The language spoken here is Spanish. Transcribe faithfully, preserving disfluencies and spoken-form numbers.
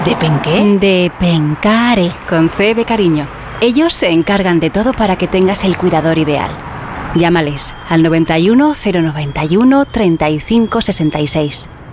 ¿De Penqué? De Pencare, con C de cariño. Ellos se encargan de todo para que tengas el cuidador ideal. Llámales al noventa y uno, cero noventa y uno, treinta y cinco sesenta y seis.